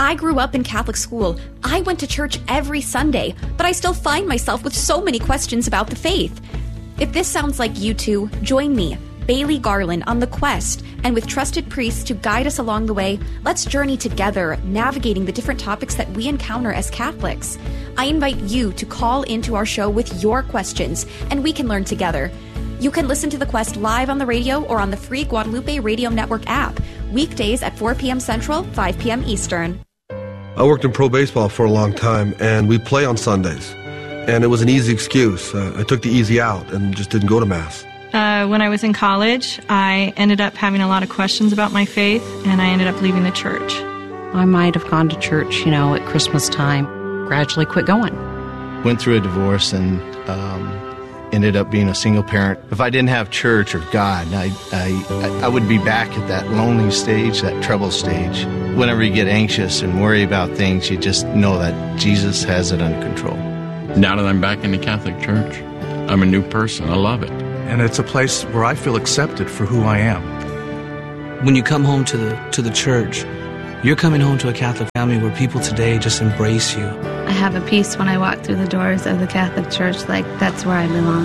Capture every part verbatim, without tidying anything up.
I grew up in Catholic school. I went to church every Sunday, but I still find myself with so many questions about the faith. If this sounds like you two, join me, Bailey Garland, on the quest, and with trusted priests to guide us along the way, let's journey together, navigating the different topics that we encounter as Catholics. I invite you to call into our show with your questions, and we can learn together. You can listen to The Quest live on the radio or on the free Guadalupe Radio Network app, weekdays at four p.m. Central, five p.m. Eastern. I worked in pro baseball for a long time, and we play on Sundays. And it was an easy excuse. Uh, I took the easy out and just didn't go to Mass. Uh, when I was in college, I ended up having a lot of questions about my faith, and I ended up leaving the church. I might have gone to church, you know, at Christmas time, gradually quit going. Went through a divorce and um, ended up being a single parent. If I didn't have church or God, I, I, I would be back at that lonely stage, that trouble stage. Whenever you get anxious and worry about things, you just know that Jesus has it under control. Now that I'm back in the Catholic Church, I'm a new person. I love it. And it's a place where I feel accepted for who I am. When you come home to the to the church, you're coming home to a Catholic family where people today just embrace you. I have a peace when I walk through the doors of the Catholic Church, like that's where I belong.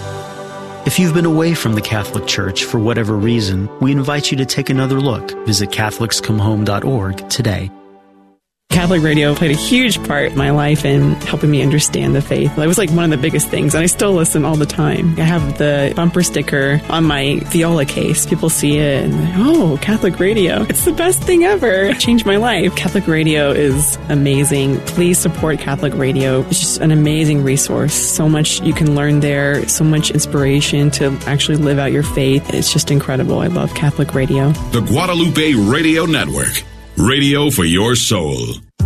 If you've been away from the Catholic Church for whatever reason, we invite you to take another look. Visit Catholics Come Home dot org today. Catholic radio played a huge part in my life in helping me understand the faith. It was like one of the biggest things, and I still listen all the time. I have the bumper sticker on my Viola case. People see it and, oh, Catholic radio. It's the best thing ever. It changed my life. Catholic radio is amazing. Please support Catholic radio. It's just an amazing resource. So much you can learn there, so much inspiration to actually live out your faith. It's just incredible. I love Catholic radio. The Guadalupe Radio Network. Radio for your soul.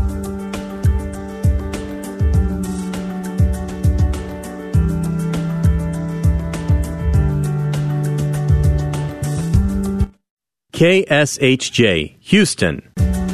K S H J, Houston.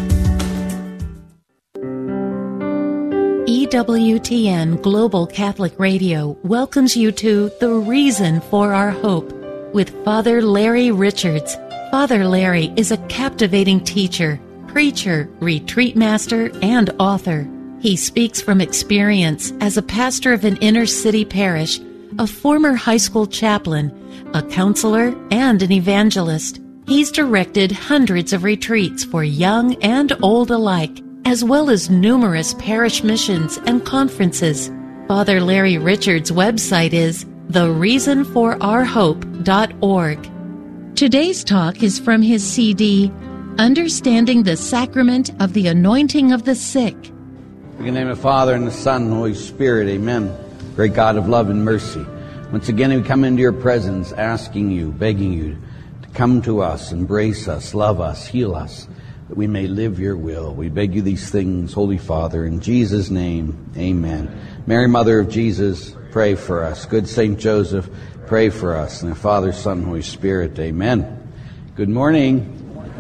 E W T N Global Catholic Radio welcomes you to The Reason for Our Hope with Father Larry Richards. Father Larry is a captivating teacher, preacher, retreat master, and author. He speaks from experience as a pastor of an inner-city parish, a former high school chaplain, a counselor, and an evangelist. He's directed hundreds of retreats for young and old alike, as well as numerous parish missions and conferences. Father Larry Richards' website is the reason for our hope dot org. Today's talk is from his C D, Understanding the Sacrament of the Anointing of the Sick. In the name of the Father, and the Son, and the Holy Spirit, amen. Great God of love and mercy. Once again, we come into your presence, asking you, begging you to come to us, embrace us, love us, heal us, that we may live your will. We beg you these things, Holy Father, in Jesus' name, amen. Mary, Mother of Jesus, pray for us. Good Saint Joseph, pray for us. And the Father, Son, and Holy Spirit, amen. Good morning.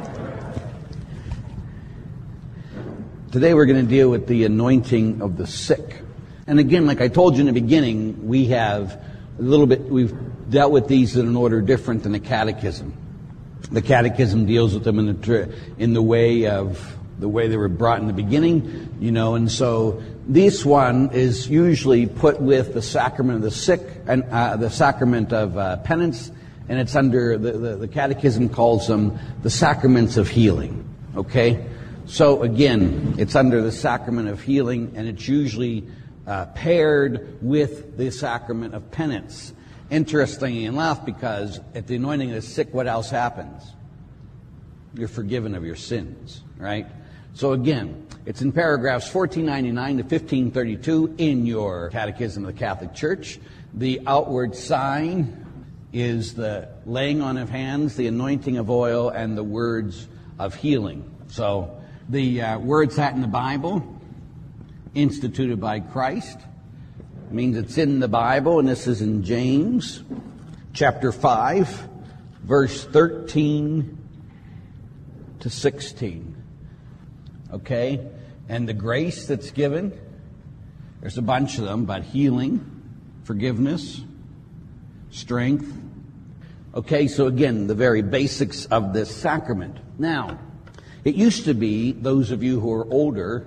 Today we're going to deal with the anointing of the sick. And again, like I told you in the beginning, we have a little bit, we've dealt with these in an order different than the catechism. The catechism deals with them in the, in the way of the way they were brought in the beginning, you know, and so this one is usually put with the sacrament of the sick and uh, the sacrament of uh, penance, and it's under, the, the, the catechism calls them the sacraments of healing, okay? So again, it's under the sacrament of healing, and it's usually uh, paired with the sacrament of penance. Interestingly enough, because at the anointing of the sick, what else happens? You're forgiven of your sins, right? So again, it's in paragraphs fourteen ninety-nine to fifteen thirty-two in your Catechism of the Catholic Church. The outward sign is the laying on of hands, the anointing of oil, and the words of healing. So the uh, words that in the Bible, instituted by Christ, means it's in the Bible, and this is in James chapter five, verse thirteen to sixteen. Okay? And the grace that's given, there's a bunch of them, but healing, forgiveness, strength. Okay, so again, the very basics of this sacrament. Now, It used to be, those of you who are older,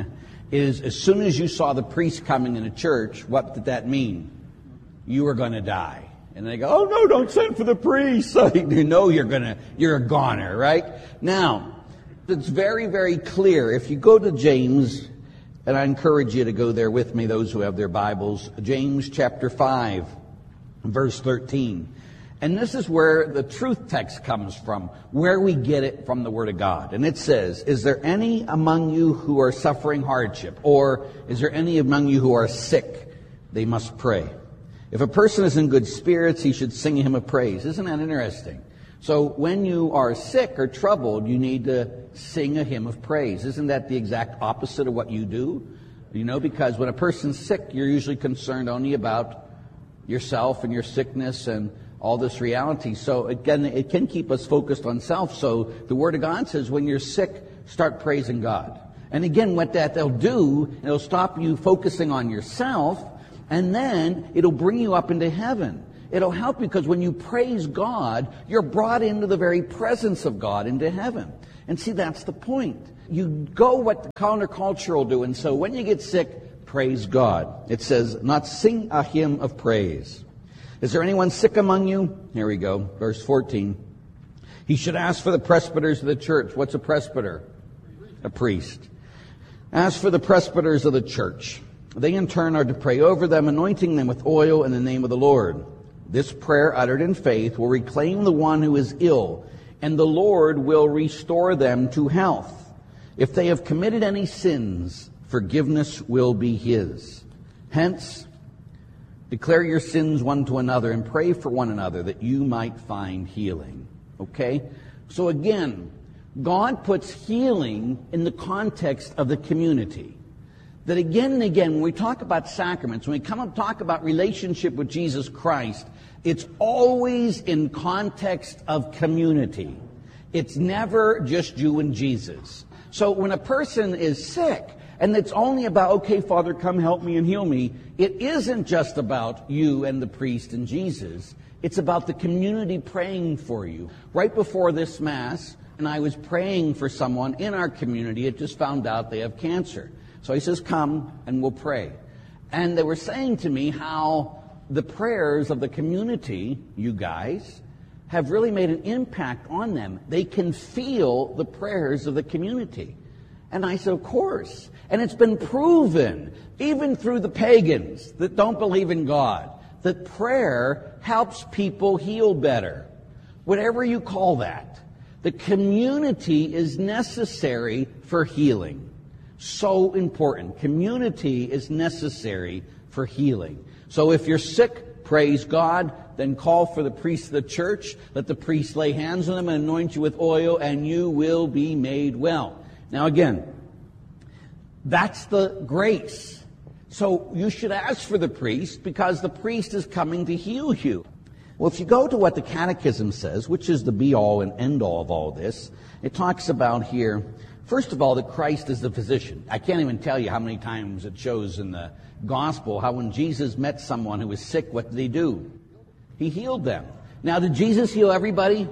is as soon as you saw the priest coming in a church, what did that mean? You were going to die. And they go, oh no, don't send for the priest. So you know you're going to, you're a goner, right? Now, it's very, very clear. If you go to James, and I encourage you to go there with me, those who have their Bibles, James chapter five, verse thirteen. And this is where the truth text comes from, where we get it from the Word of God. And it says, is there any among you who are suffering hardship? Or is there any among you who are sick? They must pray. If a person is in good spirits, he should sing a hymn of praise. Isn't that interesting? So when you are sick or troubled, you need to sing a hymn of praise. Isn't that the exact opposite of what you do? You know, because when a person's sick, you're usually concerned only about yourself and your sickness and all this reality. So again, it can keep us focused on self. So the Word of God says when you're sick, start praising God. And again, what that will do, it'll stop you focusing on yourself, and then it'll bring you up into heaven. It'll help you because when you praise God, you're brought into the very presence of God, into heaven. And see, that's the point. You go what the counterculture will do. And so when you get sick, praise God. It says, not sing a hymn of praise. Is there anyone sick among you? Here we go, verse fourteen. He should ask for the presbyters of the church. What's a presbyter? A priest. Ask for the presbyters of the church. They in turn are to pray over them, anointing them with oil in the name of the Lord. This prayer uttered in faith will reclaim the one who is ill, and the Lord will restore them to health. If they have committed any sins, forgiveness will be his. Hence, declare your sins one to another and pray for one another that you might find healing. Okay? So again, God puts healing in the context of the community. That again and again, when we talk about sacraments, when we come and talk about relationship with Jesus Christ, it's always in context of community. It's never just you and Jesus. So when a person is sick, and it's only about, okay, Father, come help me and heal me, it isn't just about you and the priest and Jesus. It's about the community praying for you. Right before this Mass, and I was praying for someone in our community, it just found out they have cancer. So he says, come and we'll pray. And they were saying to me how the prayers of the community, you guys, have really made an impact on them. They can feel the prayers of the community. And I said, of course. And it's been proven, even through the pagans that don't believe in God, that prayer helps people heal better. Whatever you call that. The community is necessary for healing. So important. Community is necessary for healing. So if you're sick, praise God, then call for the priest of the church. Let the priest lay hands on them and anoint you with oil, and you will be made well. Now again, that's the grace. So you should ask for the priest because the priest is coming to heal you. Well, if you go to what the Catechism says, which is the be-all and end-all of all this, it talks about here, first of all, that Christ is the physician. I can't even tell you how many times it shows in the gospel how when Jesus met someone who was sick, what did he do? He healed them. Now, did Jesus heal everybody?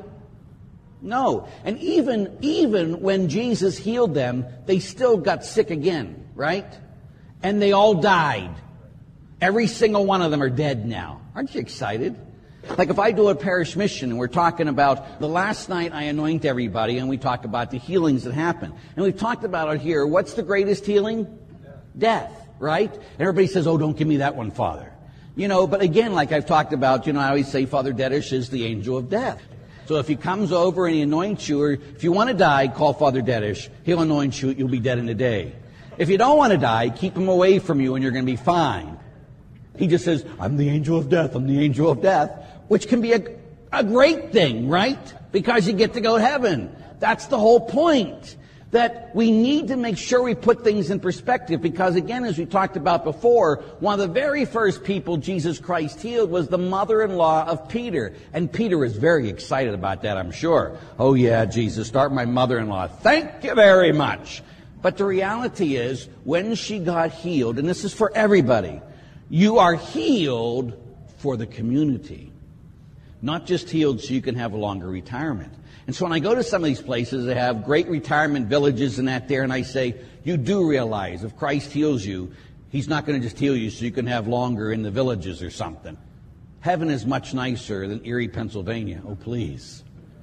No. And even, even when Jesus healed them, they still got sick again, right? And they all died. Every single one of them are dead now. Aren't you excited? Like if I do a parish mission and we're talking about the last night I anoint everybody and we talk about the healings that happen. And we've talked about it here. What's the greatest healing? Death, right? And everybody says, oh, don't give me that one, Father. You know, but again, like I've talked about, you know, I always say Father Dedish is the angel of death. So if he comes over and he anoints you, or if you want to die, call Father Dedish. He'll anoint you. You'll be dead in a day. If you don't want to die, keep him away from you and you're going to be fine. He just says, I'm the angel of death. I'm the angel of death, which can be a, a great thing, right? Because you get to go to heaven. That's the whole point. That we need to make sure we put things in perspective because, again, as we talked about before, one of the very first people Jesus Christ healed was the mother-in-law of Peter. And Peter was very excited about that, I'm sure. Oh, yeah, Jesus, start my mother-in-law. Thank you very much. But the reality is, when she got healed, and this is for everybody, you are healed for the community. Not just healed so you can have a longer retirement. And so when I go to some of these places, they have great retirement villages and that there, and I say, you do realize if Christ heals you, He's not going to just heal you so you can have longer in the villages or something. Heaven is much nicer than Erie, Pennsylvania. Oh, please.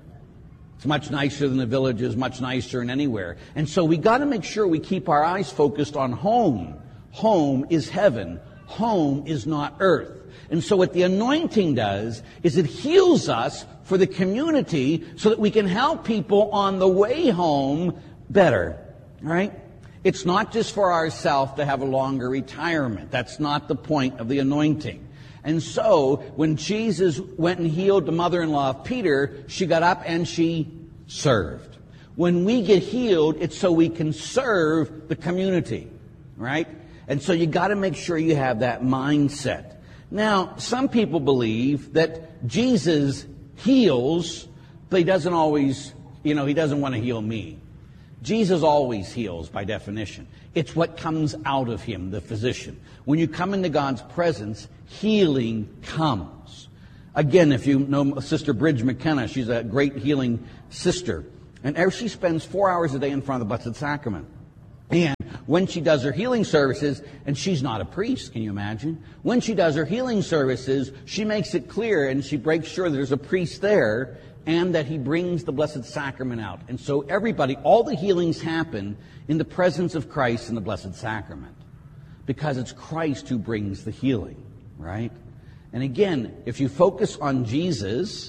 It's much nicer than the villages, much nicer than anywhere. And so we got to make sure we keep our eyes focused on home. Home is heaven. Home is not earth. And so what the anointing does is it heals us for the community so that we can help people on the way home better. Right? It's not just for ourselves to have a longer retirement. That's not the point of the anointing. And so when Jesus went and healed the mother-in-law of Peter, she got up and she served. When we get healed, it's so we can serve the community. Right? And so you got to make sure you have that mindset. Now, some people believe that Jesus heals, but He doesn't always, you know, He doesn't want to heal me. Jesus always heals by definition. It's what comes out of Him, the physician. When you come into God's presence, healing comes. Again, if you know Sister Bridge McKenna, she's a great healing sister. And she spends four hours a day in front of the Blessed Sacrament. And when she does her healing services, and she's not a priest, can you imagine? When she does her healing services, she makes it clear and she breaks sure that there's a priest there and that he brings the Blessed Sacrament out. And so everybody, all the healings happen in the presence of Christ in the Blessed Sacrament. Because it's Christ who brings the healing, right? And again, if you focus on Jesus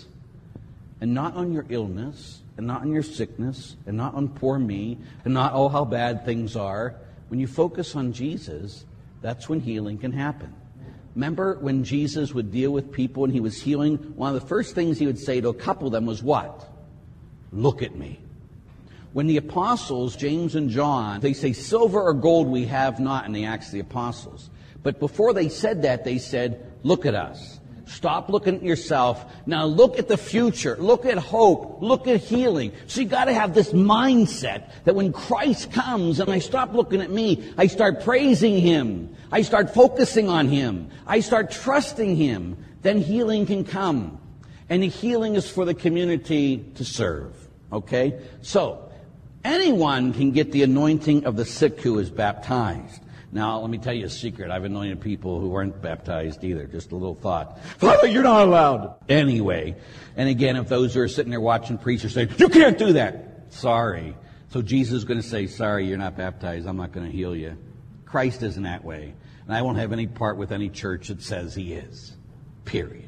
and not on your illness, and not on your sickness, and not on poor me, and not, oh, how bad things are. When you focus on Jesus, that's when healing can happen. Remember when Jesus would deal with people and He was healing? One of the first things He would say to a couple of them was what? Look at me. When the apostles, James and John, they say, silver or gold we have not in the Acts of the Apostles. But before they said that, they said, look at us. Stop looking at yourself. Now look at the future. Look at hope. Look at healing. So you got to have this mindset that when Christ comes and I stop looking at me, I start praising Him. I start focusing on Him. I start trusting Him. Then healing can come. And the healing is for the community to serve. Okay? So, anyone can get the anointing of the sick who is baptized. Now, let me tell you a secret. I've anointed people who weren't baptized either. Just a little thought. Father, you're not allowed. Anyway. And again, if those who are sitting there watching preachers say, you can't do that. Sorry. So Jesus is going to say, sorry, you're not baptized. I'm not going to heal you. Christ isn't that way. And I won't have any part with any church that says He is. Period.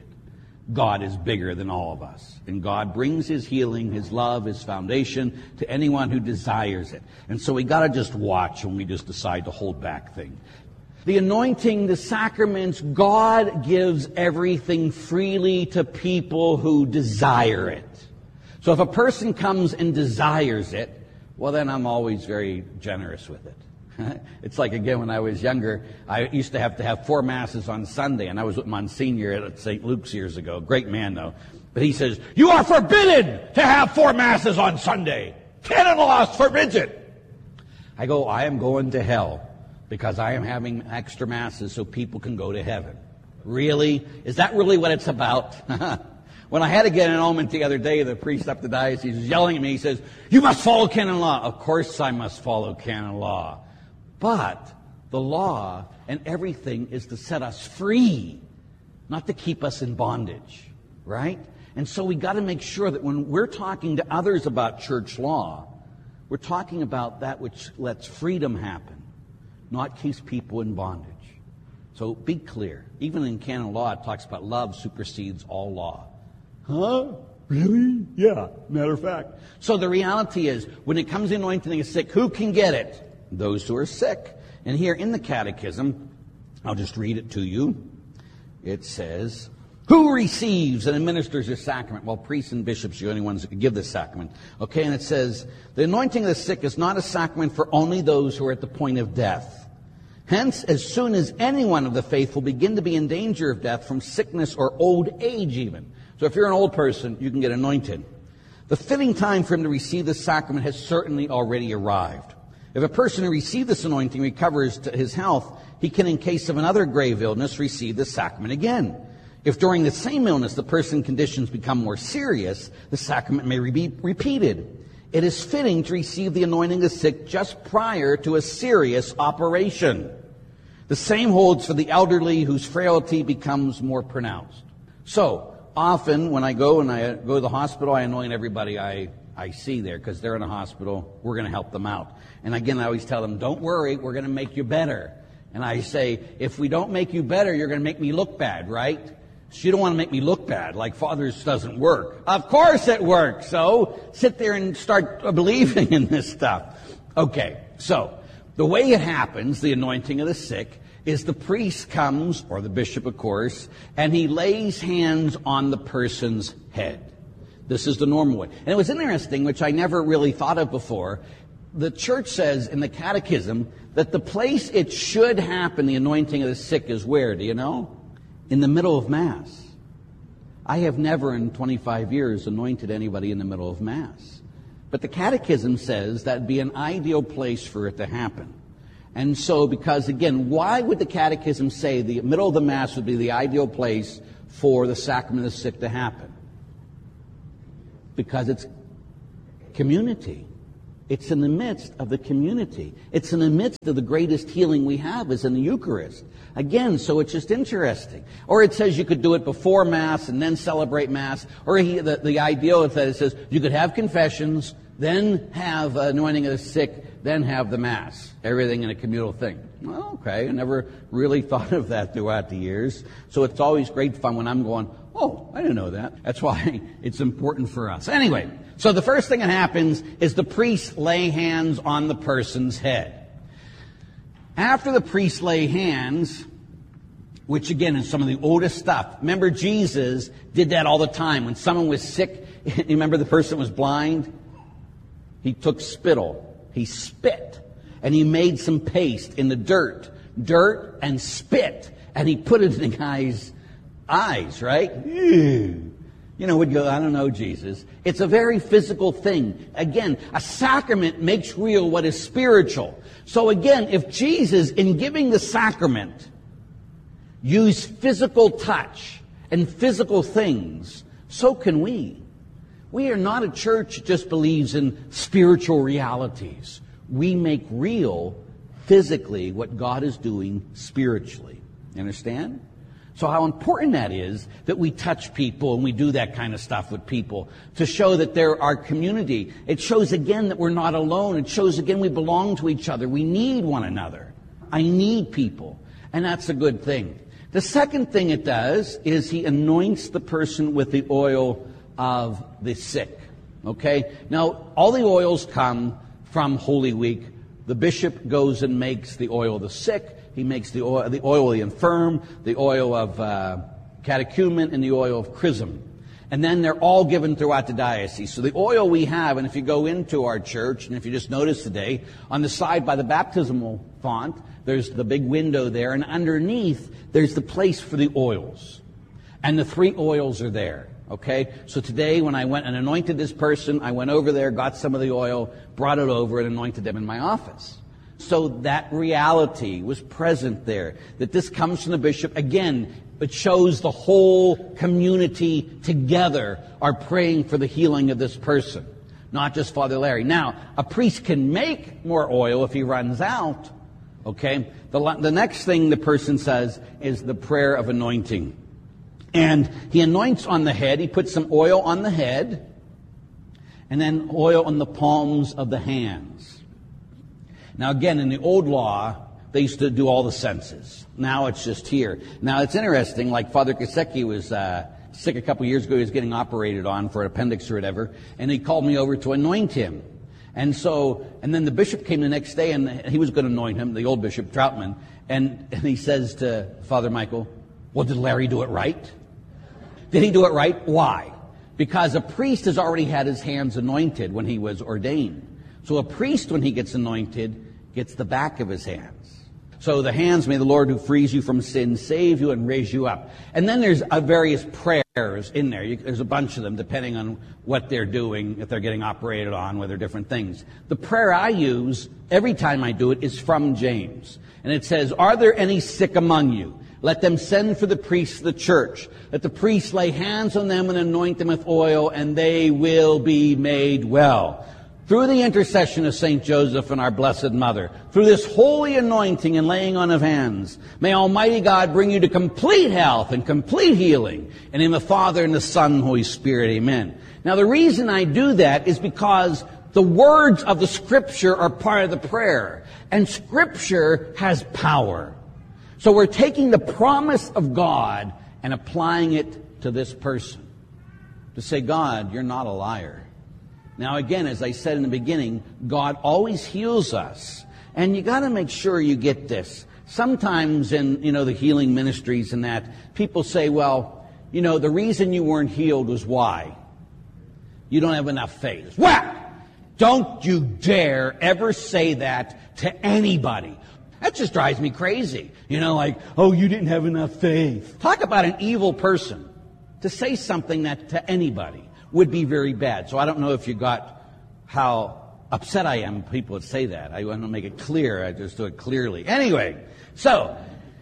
God is bigger than all of us. And God brings His healing, His love, His foundation to anyone who desires it. And so we got to just watch when we just decide to hold back things. The anointing, the sacraments, God gives everything freely to people who desire it. So if a person comes and desires it, well, then I'm always very generous with it. It's like, again, when I was younger, I used to have to have four masses on Sunday, and I was with Monsignor at Saint Luke's years ago. Great man, though. But he says, you are forbidden to have four masses on Sunday. Canon law forbids it. I go, I am going to hell because I am having extra masses so people can go to heaven. Really? Is that really what it's about? When I had to get an annulment the other day, the priest up the diocese was yelling at me. He says, you must follow canon law. Of course I must follow canon law. But the law and everything is to set us free, not to keep us in bondage, right? And so we got to make sure that when we're talking to others about church law, we're talking about that which lets freedom happen, not keeps people in bondage. So be clear. Even in canon law, it talks about love supersedes all law. Huh? Really? Yeah, matter of fact. So the reality is, when it comes to anointing the sick, who can get it? Those who are sick. And here in the Catechism, I'll just read it to you. It says, who receives and administers this sacrament? Well, priests and bishops are the only ones that can give this sacrament. Okay, and it says, the anointing of the sick is not a sacrament for only those who are at the point of death. Hence, as soon as anyone of the faithful begin to be in danger of death from sickness or old age even. So if you're an old person, you can get anointed. The fitting time for him to receive this sacrament has certainly already arrived. If a person who received this anointing recovers to his health, he can, in case of another grave illness, receive the sacrament again. If during the same illness the person's conditions become more serious, the sacrament may be repeated. It is fitting to receive the anointing of the sick just prior to a serious operation. The same holds for the elderly whose frailty becomes more pronounced. So, often when I go and I go to the hospital, I anoint everybody I, I see there because they're in a hospital. We're going to help them out. And again, I always tell them, don't worry, we're going to make you better. And I say, if we don't make you better, you're going to make me look bad, right? So you don't want to make me look bad, like Father's doesn't work. Of course it works. So sit there and start believing in this stuff. Okay, so the way it happens, the anointing of the sick, is the priest comes, or the bishop, of course, and he lays hands on the person's head. This is the normal way. And it was interesting, which I never really thought of before. The church says in the catechism that the place it should happen, the anointing of the sick, is where? Do you know? In the middle of Mass. I have never in twenty-five years anointed anybody in the middle of Mass. But the Catechism says that would be an ideal place for it to happen. And so, because again, why would the Catechism say the middle of the Mass would be the ideal place for the sacrament of the sick to happen? Because it's community. It's in the midst of the community. It's in the midst of the greatest healing we have is in the Eucharist. Again, so it's just interesting. Or it says you could do it before Mass and then celebrate Mass. Or he, the, the ideal is that it says you could have confessions, then have anointing of the sick, then have the Mass. Everything in a communal thing. Well, okay, I never really thought of that throughout the years. So it's always great fun when I'm going, oh, I didn't know that. That's why it's important for us. Anyway, so the first thing that happens is the priest lay hands on the person's head. After the priest lay hands, which again is some of the oldest stuff. Remember, Jesus did that all the time. When someone was sick, you remember the person was blind? He took spittle. He spit. And he made some paste in the dirt. Dirt and spit. And he put it in the guy's eyes, right? Ew. You know, would go, I don't know, Jesus. It's a very physical thing. Again, a sacrament makes real what is spiritual. So again, if Jesus, in giving the sacrament, used physical touch and physical things, so can we. We are not a church that just believes in spiritual realities. We make real, physically, what God is doing spiritually. You understand? So how important that is that we touch people and we do that kind of stuff with people to show that they're our community. It shows again that we're not alone. It shows again we belong to each other. We need one another. I need people. And that's a good thing. The second thing it does is he anoints the person with the oil of the sick. Okay? Now, all the oils come from Holy Week. The bishop goes and makes the oil of the sick. He makes the oil, the oil of the infirm, the oil of uh, catechumen, and the oil of chrism. And then they're all given throughout the diocese. So the oil we have, and if you go into our church, and if you just notice today, on the side by the baptismal font, there's the big window there, and underneath, there's the place for the oils. And the three oils are there. Okay? So today, when I went and anointed this person, I went over there, got some of the oil, brought it over, and anointed them in my office. So that reality was present there, that this comes from the bishop. Again, it shows the whole community together are praying for the healing of this person, not just Father Larry. Now, a priest can make more oil if he runs out. Okay? The, the next thing the person says is the prayer of anointing. And he anoints on the head. He puts some oil on the head, and then oil on the palms of the hands. Now, again, in the old law, they used to do all the senses. Now it's just here. Now, it's interesting, like Father Kosecki was uh, sick a couple years ago. He was getting operated on for an appendix or whatever, and he called me over to anoint him. And so, and then the bishop came the next day, and he was going to anoint him, the old bishop, Troutman, and, and he says to Father Michael, well, did Larry do it right? Did he do it right? Why? Because a priest has already had his hands anointed when he was ordained. So a priest, when he gets anointed, gets the back of his hands. So the hands, may the Lord who frees you from sin save you and raise you up. And then there's uh, various prayers in there. You, there's a bunch of them depending on what they're doing, if they're getting operated on, whether different things. The prayer I use every time I do it is from James. And it says, are there any sick among you? Let them send for the priests of the church. Let the priests lay hands on them and anoint them with oil, and they will be made well. Through the intercession of Saint Joseph and our Blessed Mother, through this holy anointing and laying on of hands, may Almighty God bring you to complete health and complete healing. And in the Father and the Son and Holy Spirit, amen. Now the reason I do that is because the words of the Scripture are part of the prayer. And Scripture has power. So we're taking the promise of God and applying it to this person. To say, God, you're not a liar. Now again, as I said in the beginning, God always heals us. And you got to make sure you get this. Sometimes in, you know, the healing ministries and that, people say, well, you know, the reason you weren't healed was why? You don't have enough faith. Well, don't you dare ever say that to anybody. That just drives me crazy. You know, like, oh, you didn't have enough faith. Talk about an evil person. To say something that to anybody would be very bad. So I don't know if you got how upset I am when people would say that. I want to make it clear. I just do it clearly. Anyway, so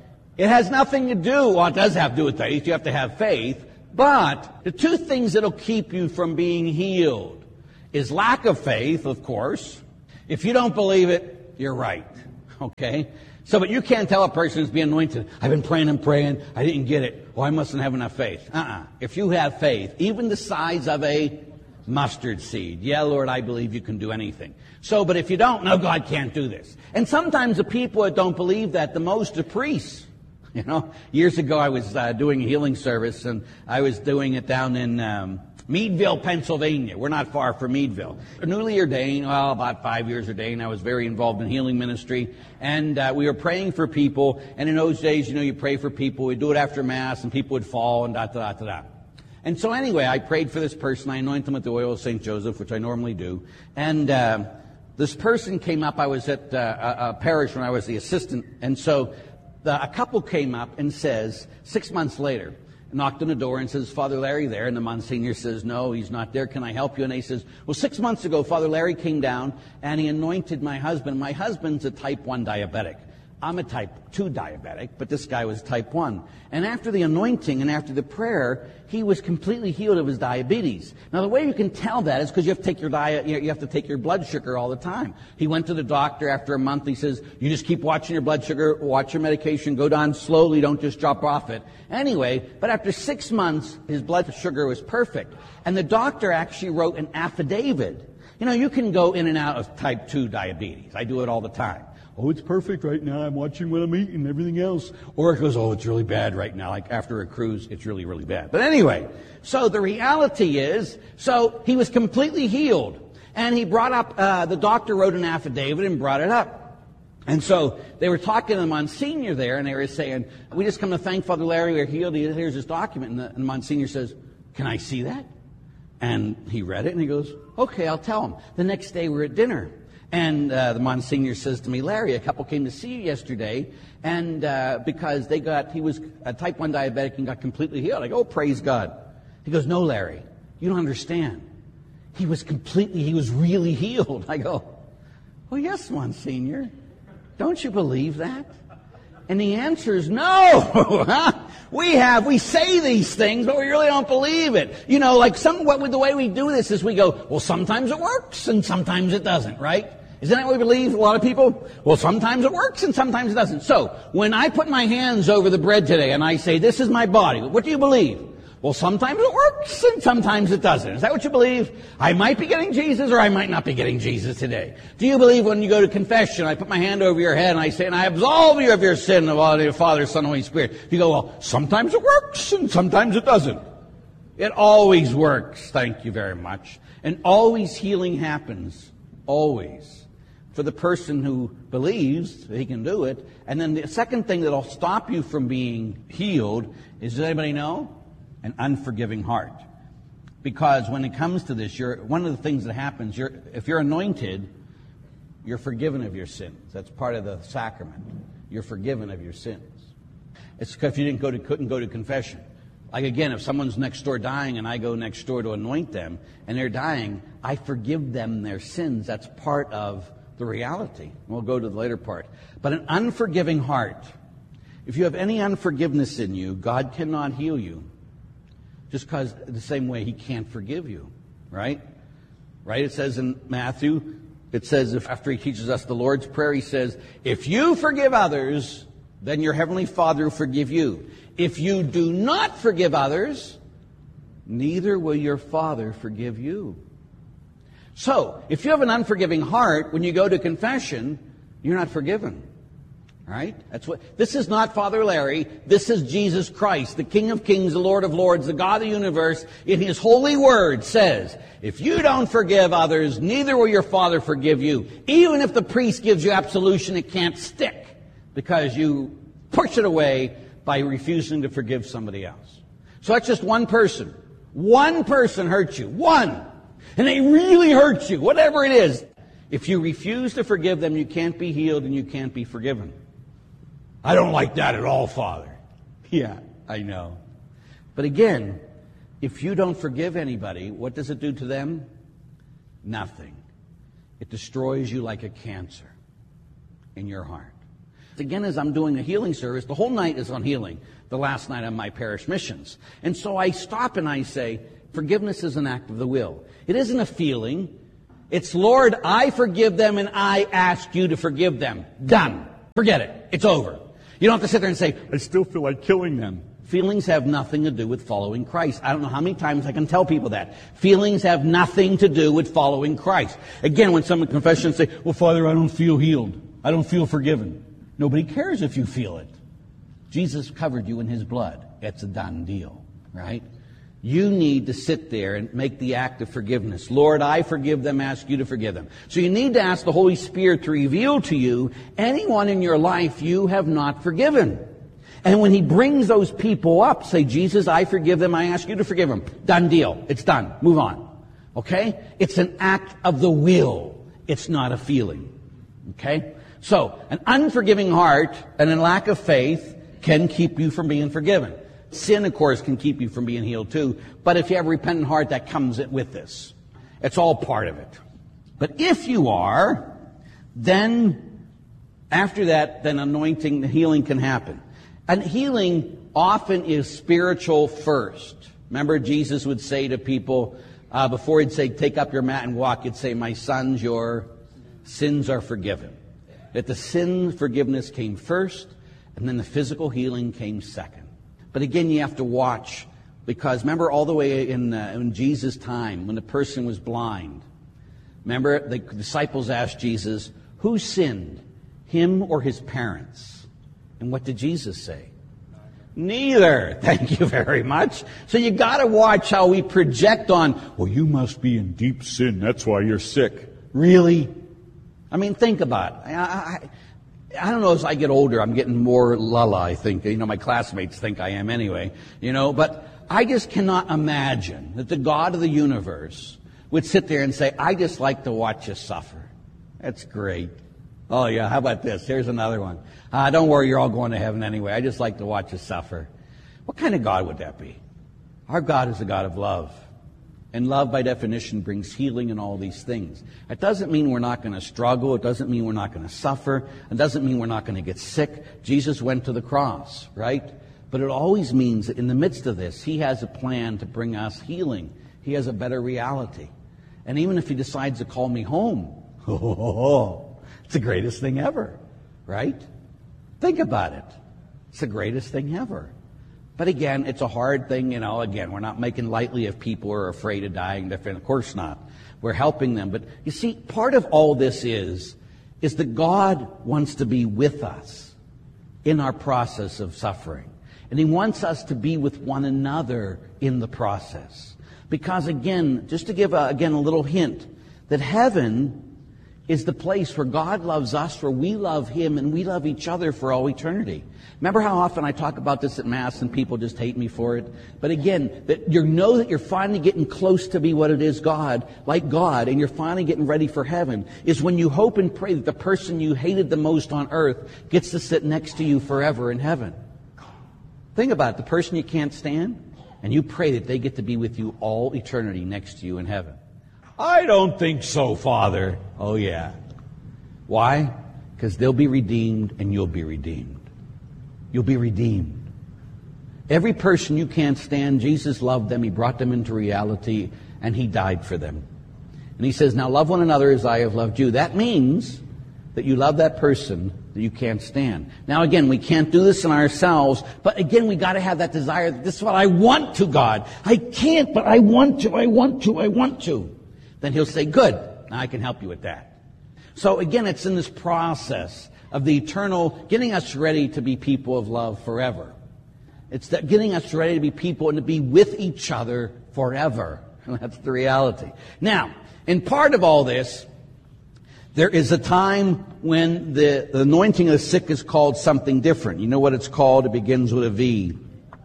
it has nothing to do, well, it does have to do with faith. You have to have faith. But the two things that'll keep you from being healed is lack of faith, of course. If you don't believe it, you're right. Okay? So, but you can't tell a person who's being anointed, I've been praying and praying, I didn't get it. Well, I mustn't have enough faith. Uh-uh. If you have faith, even the size of a mustard seed, yeah, Lord, I believe you can do anything. So, but if you don't, no, God can't do this. And sometimes the people that don't believe that the most are priests. You know, years ago I was uh, doing a healing service, and I was doing it down in um, Meadville, Pennsylvania. We're not far from Meadville. Newly ordained, well, about five years ordained. I was very involved in healing ministry, and uh, we were praying for people. And in those days, you know, you pray for people. We'd do it after Mass, and people would fall, and da da da da. And so anyway, I prayed for this person. I anointed them with the oil of Saint Joseph, which I normally do. And uh, this person came up. I was at uh, a, a parish when I was the assistant, and so the, a couple came up and says, six months later, knocked on the door and says, Father Larry there? And the Monsignor says, no, he's not there. Can I help you? And he says, well, six months ago, Father Larry came down and he anointed my husband. My husband's a type one diabetic. I'm a type two diabetic, but this guy was type one. And after the anointing and after the prayer, he was completely healed of his diabetes. Now, the way you can tell that is because you have to take your diet, you have to take your blood sugar all the time. He went to the doctor after a month. He says, you just keep watching your blood sugar, watch your medication, go down slowly, don't just drop off it. Anyway, but after six months, his blood sugar was perfect. And the doctor actually wrote an affidavit. You know, you can go in and out of type two diabetes. I do it all the time. Oh, it's perfect right now. I'm watching what I'm eating and everything else. Or it goes, oh, it's really bad right now. Like after a cruise, it's really, really bad. But anyway, so the reality is, so he was completely healed. And he brought up, uh, the doctor wrote an affidavit and brought it up. And so they were talking to the Monsignor there, and they were saying, we just come to thank Father Larry, we're healed. Here's his document. And the, and the Monsignor says, can I see that? And he read it, and he goes, okay, I'll tell him. The next day we're at dinner. And uh, the Monsignor says to me, Larry, a couple came to see you yesterday, and uh, because they got, he was a type one diabetic and got completely healed. I go, oh, praise God. He goes, no, Larry, you don't understand. He was completely, he was really healed. I go, oh, yes, Monsignor. Don't you believe that? And the answer is no. We have, we say these things, but we really don't believe it. You know, like some, what, the way we do this is we go, well, sometimes it works and sometimes it doesn't, right? Isn't that what we believe, a lot of people? Well, sometimes it works and sometimes it doesn't. So, when I put my hands over the bread today and I say, this is my body, what do you believe? Well, sometimes it works and sometimes it doesn't. Is that what you believe? I might be getting Jesus or I might not be getting Jesus today. Do you believe when you go to confession, I put my hand over your head and I say, and I absolve you of your sin of all the Father, Son, Holy Spirit? You go, well, sometimes it works and sometimes it doesn't. It always works. Thank you very much. And always healing happens. Always. For the person who believes that he can do it. And then the second thing that'll stop you from being healed is, does anybody know? An unforgiving heart. Because when it comes to this, you're, one of the things that happens, you're, if you're anointed, you're forgiven of your sins. That's part of the sacrament. You're forgiven of your sins. It's because if you didn't go to, couldn't go to confession. Like again, if someone's next door dying and I go next door to anoint them and they're dying, I forgive them their sins. That's part of the reality. We'll go to the later part. But an unforgiving heart If you have any unforgiveness in you, God cannot heal you. Just because the same way he can't forgive you. Right? Right? It says in Matthew, it says, if after he teaches us the Lord's Prayer, he says, if you forgive others, then your heavenly Father will forgive you. If you do not forgive others, neither will your Father forgive you. So, if you have an unforgiving heart, when you go to confession, you're not forgiven. Right? That's what. This is not Father Larry. This is Jesus Christ, the King of Kings, the Lord of Lords, the God of the universe. In his holy word says, if you don't forgive others, neither will your Father forgive you. Even if the priest gives you absolution, it can't stick because you push it away by refusing to forgive somebody else. So that's just one person. One person hurts you. One. And they really hurt you, whatever it is. If you refuse to forgive them, you can't be healed and you can't be forgiven. I don't like that at all, Father. Yeah, I know. But again, if you don't forgive anybody, what does it do to them? Nothing. It destroys you like a cancer in your heart. Again, as I'm doing a healing service, the whole night is on healing, the last night on my parish missions. And so I stop and I say, forgiveness is an act of the will. It isn't a feeling. It's, Lord, I forgive them and I ask you to forgive them. Done. Forget it. It's over. You don't have to sit there and say, I still feel like killing them. Feelings have nothing to do with following Christ. I don't know how many times I can tell people that. Feelings have nothing to do with following Christ. Again, when someone confesses and say, well, Father, I don't feel healed. I don't feel forgiven. Nobody cares if you feel it. Jesus covered you in his blood. It's a done deal, right? You need to sit there and make the act of forgiveness. Lord, I forgive them, ask you to forgive them. So you need to ask the Holy Spirit to reveal to you anyone in your life you have not forgiven. And when he brings those people up, say, Jesus, I forgive them, I ask you to forgive them. Done deal. It's done. Move on. Okay? It's an act of the will. It's not a feeling. Okay? So, an unforgiving heart and a lack of faith can keep you from being forgiven. Sin, of course, can keep you from being healed too. But if you have a repentant heart, that comes with this. It's all part of it. But if you are, then after that, then anointing, the healing can happen. And healing often is spiritual first. Remember, Jesus would say to people, uh, before he'd say, take up your mat and walk, he'd say, my sons, your sins are forgiven. That the sin forgiveness came first, and then the physical healing came second. But again, you have to watch, because remember all the way in, uh, in Jesus' time, when the person was blind, remember the disciples asked Jesus, who sinned, him or his parents? And what did Jesus say? Neither. Thank you very much. So you got to watch how we project on, well, you must be in deep sin, that's why you're sick. Really? I mean, think about it. I, I, I don't know, as I get older, I'm getting more la-la, I think. You know, my classmates think I am anyway. You know, but I just cannot imagine that the God of the universe would sit there and say, I just like to watch you suffer. That's great. Oh, yeah, how about this? Here's another one. Uh, don't worry, you're all going to heaven anyway. I just like to watch you suffer. What kind of God would that be? Our God is a God of love. And love, by definition, brings healing and all these things. It doesn't mean we're not going to struggle. It doesn't mean we're not going to suffer. It doesn't mean we're not going to get sick. Jesus went to the cross, right? But it always means that in the midst of this, he has a plan to bring us healing. He has a better reality. And even if he decides to call me home, oh, it's the greatest thing ever, right? Think about it. It's the greatest thing ever. But again, it's a hard thing, you know, again, we're not making lightly of people who are afraid of dying. Of course not. We're helping them. But you see, part of all this is, is that God wants to be with us in our process of suffering. And he wants us to be with one another in the process. Because again, just to give, a, again, a little hint, that heaven is the place where God loves us, where we love him, and we love each other for all eternity. Remember how often I talk about this at Mass and people just hate me for it? But again, that you know that you're finally getting close to be what it is God, like God, and you're finally getting ready for heaven, is when you hope and pray that the person you hated the most on earth gets to sit next to you forever in heaven. Think about it, the person you can't stand, and you pray that they get to be with you all eternity next to you in heaven. I don't think so, Father. Oh, yeah. Why? Because they'll be redeemed and you'll be redeemed. you'll be redeemed. Every person you can't stand, Jesus loved them. He brought them into reality, and He died for them. And He says, now love one another as I have loved you. That means that you love that person that you can't stand. Now again, we can't do this in ourselves, but again, we got to have that desire that this is what I want to, God. I can't, but I want to, I want to, I want to. Then He'll say, good, now I can help you with that. So again, it's in this process of the eternal, getting us ready to be people of love forever. It's that getting us ready to be people and to be with each other forever. And that's the reality. Now, in part of all this, there is a time when the, the anointing of the sick is called something different. You know what it's called? It begins with a V.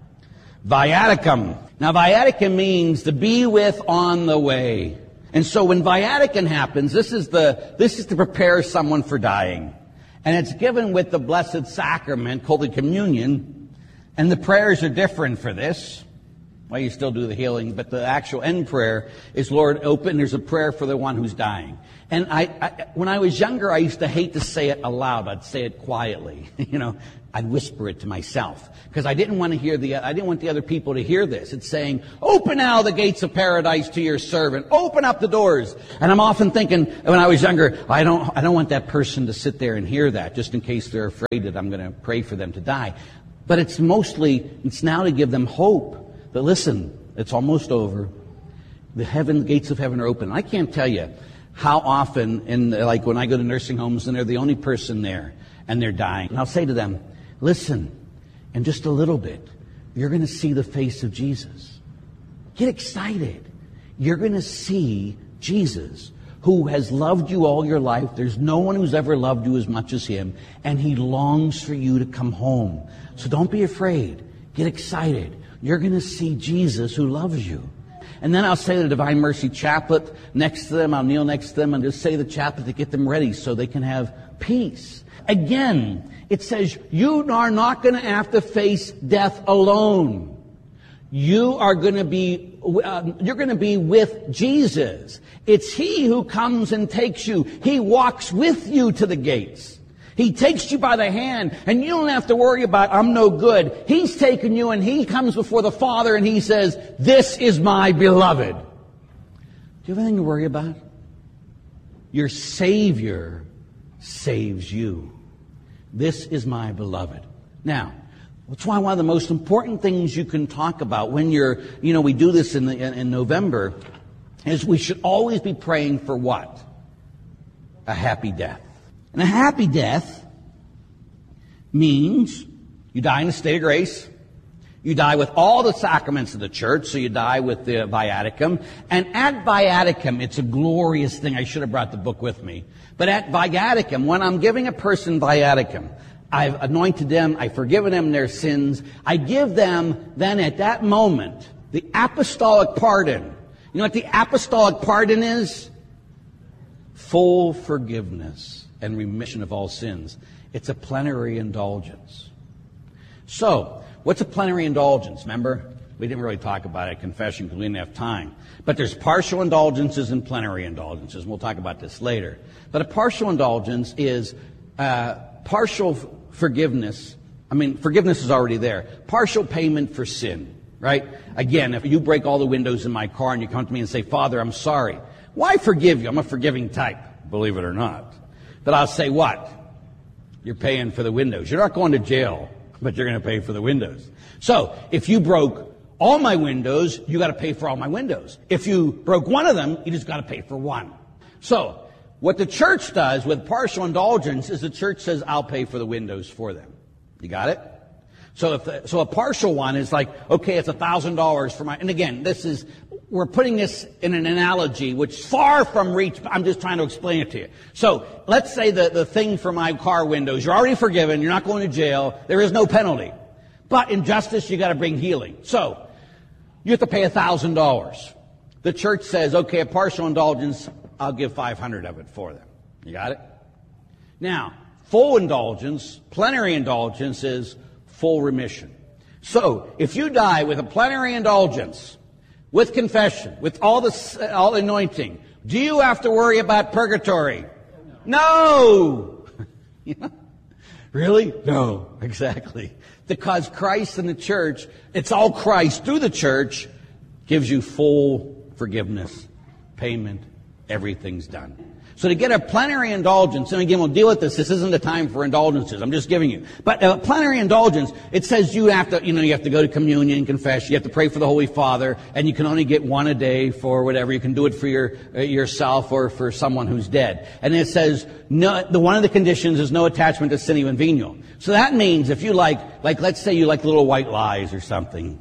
Viaticum. Now, viaticum means to be with on the way. And so when viaticum happens, this is the this is to prepare someone for dying. And it's given with the blessed sacrament called the communion. And the prayers are different for this. Well, you still do the healing, but the actual end prayer is, Lord, open. There's a prayer for the one who's dying. And I, I, when I was younger, I used to hate to say it aloud. I'd say it quietly. You know, I'd whisper it to myself because I didn't want to hear the. I didn't want the other people to hear this. It's saying, "Open now the gates of paradise to your servant. Open up the doors." And I'm often thinking, when I was younger, I don't. I don't want that person to sit there and hear that, just in case they're afraid that I'm going to pray for them to die. But it's mostly, it's now to give them hope. That listen, it's almost over. The heaven, gates of heaven are open. I can't tell you how often, in like when I go to nursing homes and they're the only person there and they're dying. And I'll say to them, listen, in just a little bit, you're going to see the face of Jesus. Get excited. You're going to see Jesus, who has loved you all your life. There's no one who's ever loved you as much as Him. And He longs for you to come home. So don't be afraid. Get excited. You're going to see Jesus who loves you. And then I'll say the Divine Mercy Chaplet next to them. I'll kneel next to them and just say the chaplet to get them ready so they can have peace. Again, it says you are not going to have to face death alone. You are going to be, uh, you're going to be with Jesus. It's He who comes and takes you. He walks with you to the gates. He takes you by the hand, and you don't have to worry about, I'm no good. He's taken you, and He comes before the Father, and He says, this is my beloved. Do you have anything to worry about? Your Savior saves you. This is my beloved. Now, that's why one of the most important things you can talk about when you're, you know, we do this in, the, in, in November, is we should always be praying for what? A happy death. And a happy death means you die in a state of grace. You die with all the sacraments of the church, so you die with the viaticum. And at viaticum, it's a glorious thing. I should have brought the book with me. But at viaticum, when I'm giving a person viaticum, I've anointed them, I've forgiven them their sins. I give them, then at that moment, the apostolic pardon. You know what the apostolic pardon is? Full forgiveness and remission of all sins. It's a plenary indulgence. So, what's a plenary indulgence? Remember, we didn't really talk about it at confession because we didn't have time. But there's partial indulgences and plenary indulgences. We'll talk about this later. But a partial indulgence is uh, partial f- forgiveness. I mean, forgiveness is already there. Partial payment for sin, right? Again, if you break all the windows in my car and you come to me and say, Father, I'm sorry. Why forgive you? I'm a forgiving type, believe it or not. But I'll say what? You're paying for the windows. You're not going to jail, but you're going to pay for the windows. So, if you broke all my windows, you got to pay for all my windows. If you broke one of them, you just got to pay for one. So, what the church does with partial indulgence is the church says, I'll pay for the windows for them. You got it? So, if the, so a partial one is like, okay, it's a thousand dollars for my, and again, this is, we're putting this in an analogy which is far from reach. I'm just trying to explain it to you. So let's say the, the thing for my car windows, you're already forgiven. You're not going to jail. There is no penalty. But in justice, you got to bring healing. So you have to pay one thousand dollars. The church says, okay, a partial indulgence, I'll give five hundred of it for them. You got it? Now, full indulgence, plenary indulgence is full remission. So if you die with a plenary indulgence, with confession, with all the all the anointing, do you have to worry about purgatory? No. You know? Really? No, exactly. Because Christ and the church, it's all Christ through the church, gives you full forgiveness, payment, everything's done. So to get a plenary indulgence, and again, we'll deal with this. This isn't the time for indulgences. I'm just giving you. But a plenary indulgence, it says you have to, you know, you have to go to communion and confess. You have to pray for the Holy Father, and you can only get one a day for whatever. You can do it for your uh, yourself or for someone who's dead. And it says no. The one of the conditions is no attachment to sine and venial. So that means if you like, like let's say you like Little White Lies or something,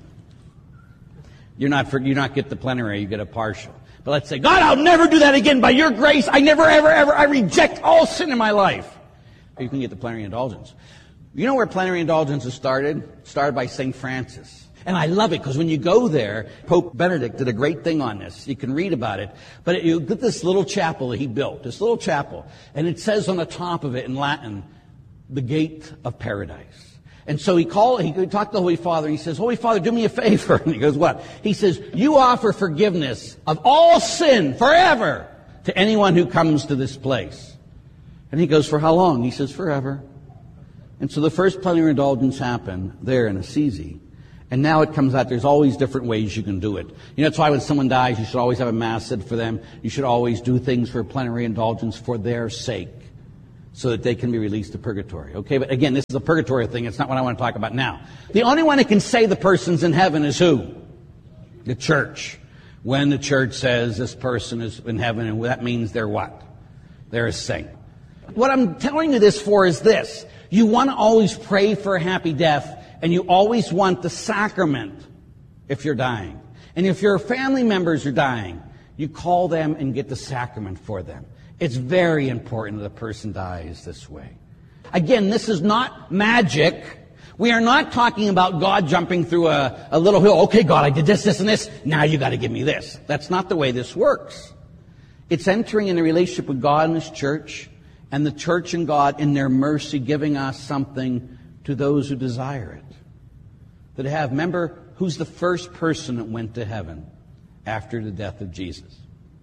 you're not for, you not get the plenary. You get a partial. But let's say, God, I'll never do that again. By your grace, I never, ever, ever, I reject all sin in my life. Or you can get the plenary indulgence. You know where plenary indulgences started? Started by Saint Francis. And I love it because when you go there, Pope Benedict did a great thing on this. You can read about it. But it, you get this little chapel that he built, this little chapel. And it says on the top of it in Latin, the gate of paradise. And so he called, he talked to the Holy Father, and he says, Holy Father, do me a favor. And he goes, what? He says, you offer forgiveness of all sin forever to anyone who comes to this place. And he goes, for how long? He says, forever. And so the first plenary indulgence happened there in Assisi. And now it comes out, there's always different ways you can do it. You know, that's why when someone dies, you should always have a mass said for them. You should always do things for plenary indulgence for their sake, so that they can be released to purgatory. Okay, but again, this is a purgatory thing. It's not what I want to talk about now. The only one that can say the person's in heaven is who? The church. When the church says this person is in heaven, and that means they're what? They're a saint. What I'm telling you this for is this. You want to always pray for a happy death, and you always want the sacrament if you're dying. And if your family members are dying, you call them and get the sacrament for them. It's very important that a person dies this way. Again, this is not magic. We are not talking about God jumping through a, a little hill. Okay, God, I did this, this, and this. Now you got to give me this. That's not the way this works. It's entering in a relationship with God and His church, and the church and God in their mercy giving us something to those who desire it. That have, remember, who's the first person that went to heaven after the death of Jesus?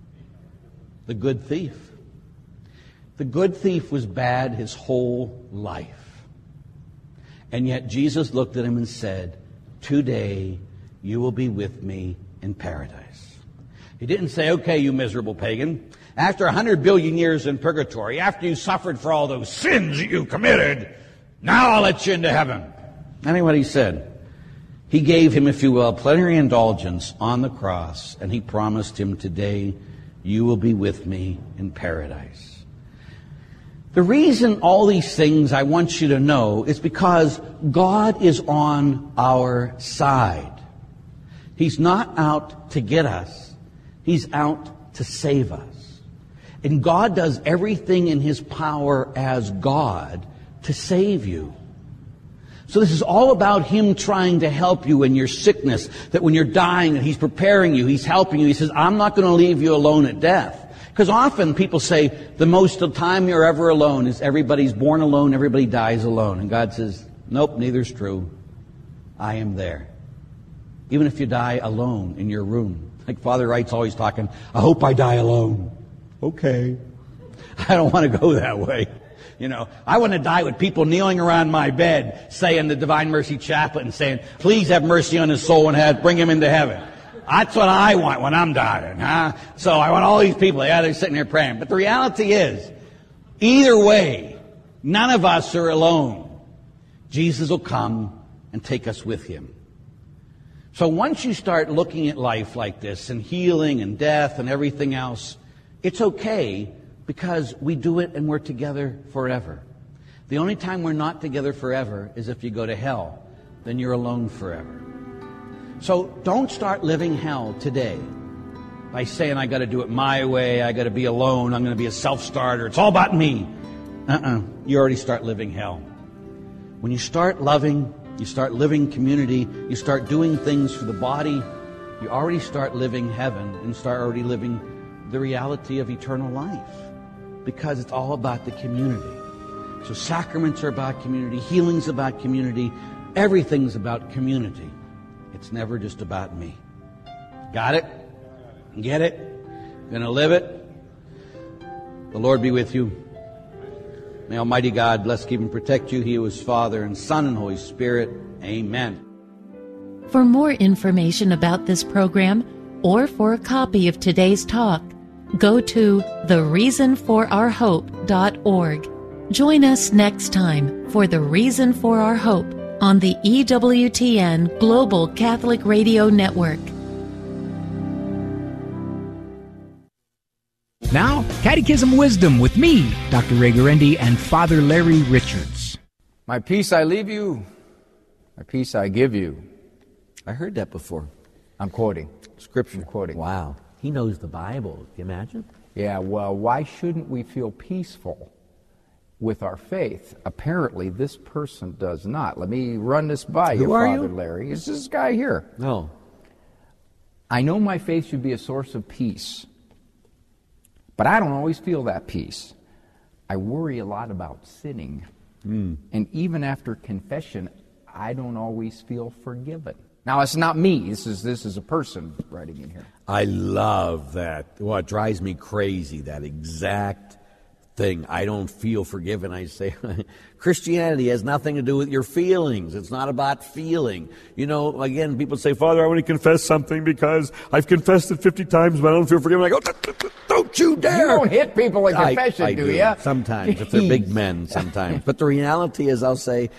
The good thief. The good thief was bad his whole life. And yet Jesus looked at him and said, today you will be with me in paradise. He didn't say, okay, you miserable pagan, after a hundred billion years in purgatory, after you suffered for all those sins that you committed, now I'll let you into heaven. I mean what he said. He gave him, if you will, plenary indulgence on the cross, and he promised him, today you will be with me in paradise. The reason all these things I want you to know is because God is on our side. He's not out to get us. He's out to save us. And God does everything in His power as God to save you. So this is all about Him trying to help you in your sickness, that when you're dying, that He's preparing you, He's helping you. He says, I'm not going to leave you alone at death. Because often people say the most of the time you're ever alone is everybody's born alone, everybody dies alone. And God says, nope, neither's true. I am there. Even if you die alone in your room. Like Father Wright's always talking, I hope I die alone. Okay. I don't want to go that way. You know, I want to die with people kneeling around my bed saying the Divine Mercy Chaplet and saying, please have mercy on his soul and have, bring him into heaven. That's what I want when I'm dying, huh? So I want all these people, yeah, they're sitting there praying. But the reality is, either way, none of us are alone. Jesus will come and take us with Him. So once you start looking at life like this, and healing and death and everything else, it's okay because we do it and we're together forever. The only time we're not together forever is if you go to hell. Then you're alone forever. So don't start living hell today by saying, I got to do it my way, I got to be alone, I'm going to be a self-starter, it's all about me. Uh-uh. You already start living hell. When you start loving, you start living community, you start doing things for the body, you already start living heaven and start already living the reality of eternal life. Because it's all about the community. So sacraments are about community, healing's about community, everything's about community. It's never just about me. Got it? Get it? Gonna live it? The Lord be with you. May Almighty God bless, keep, and protect you. He who is Father and Son and Holy Spirit. Amen. For more information about this program or for a copy of today's talk, go to the reason for our hope dot org. Join us next time for The Reason for Our Hope on the E W T N Global Catholic Radio Network. Now, Catechism Wisdom with me, Doctor Ray Guarendi, and Father Larry Richards. My peace I leave you, my peace I give you. I heard that before. I'm quoting. Scripture quoting. Wow. He knows the Bible. Can you imagine? Yeah, well, why shouldn't we feel peaceful with our faith? Apparently, this person does not. Let me run this by Who you, are Father you? Larry. It's this guy here. No. I know my faith should be a source of peace, but I don't always feel that peace. I worry a lot about sinning. Mm. And even after confession, I don't always feel forgiven. Now, it's not me. This is this is a person writing in here. I love that. Well, it drives me crazy, that exact thing. I don't feel forgiven. I say, Christianity has nothing to do with your feelings. It's not about feeling. You know, again, people say, Father, I want to confess something because I've confessed it fifty times, but I don't feel forgiven. I go, don't you dare. You don't hit people in confession, I, I do do you? Sometimes, if they're big men, sometimes. But the reality is, I'll say,